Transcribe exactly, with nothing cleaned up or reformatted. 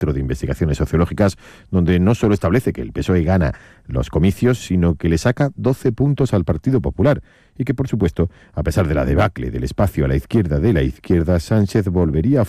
de Investigaciones Sociológicas, donde no solo establece que el P S O E gana los comicios, sino que le saca doce puntos al Partido Popular y que, por supuesto, a pesar de la debacle del espacio a la izquierda de la izquierda, Sánchez volvería a